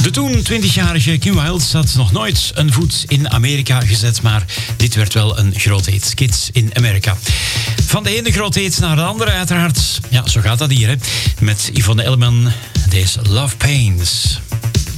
De toen 20-jarige Kim Wilde had nog nooit een voet in Amerika gezet, maar dit werd wel een grote hit. Kids in America. Van de ene grote hit naar de andere uiteraard. Ja, zo gaat dat hier, hè. Met Yvonne Elliman, deze Love Pains.